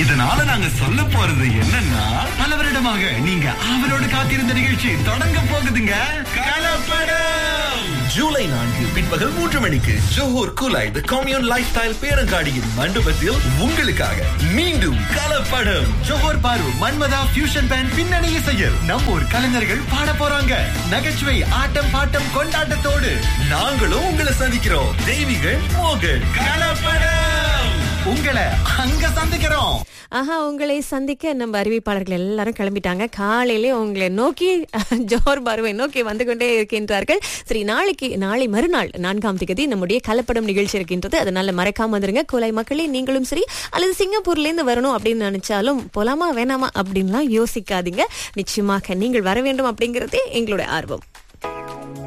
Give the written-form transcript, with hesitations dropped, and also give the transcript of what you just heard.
இதனால நாங்க சொல்ல போறது என்னன்னா, பல வருடமாக நீங்க அவரோடு காத்திருந்த நிகழ்ச்சி தொடங்க போகுதுங்க. கலப்படம் ஜூலை 4 பிற்பகல் 3 மணிக்கு ஜோஹர் குலாய் தி கம்யூன் லைஃப் ஸ்டைல் பேரங்காடியின் மண்டபத்தில் உங்களுக்காக மீண்டும் கலப்படம். ஜோஹர் பாரு மன்மதா ஃபியூஷன் பேண்ட் பின்னணி இசையில் நம்ம ஊர் கலைஞர்கள் பாட போறாங்க. நகைச்சுவை, ஆட்டம், பாட்டம், கொண்டாட்டத்தோடு நாங்களும் உங்களை சந்திக்கிறோம். தெய்வீகள் மோகன். கலப்படம் உங்களை அங்க சந்திக்கிறோம். உங்களை சந்திக்க நம்ம அறிவிப்பாளர்கள் எல்லாரும் கிளம்பிட்டாங்க. காலையிலே உங்களை நோக்கி ஜோஹர் பாருவை நோக்கி வந்து கொண்டே இருக்கின்றார்கள். சரி, நாளை மறுநாள் 4ஆம் தேதி நம்முடைய கலப்படம் நிகழ்ச்சி இருக்கின்றது. அதனால மறக்காம வந்துருங்க. கோலாய் மக்களே, நீங்களும் சரி, அல்லது சிங்கப்பூர்ல இருந்து வரணும் அப்படின்னு நினைச்சாலும் போலாமா வேணாமா அப்படின்லாம் யோசிக்காதீங்க. நிச்சயமாக நீங்கள் வர வேண்டும் அப்படிங்கறதே எங்களுடைய ஆர்வம்.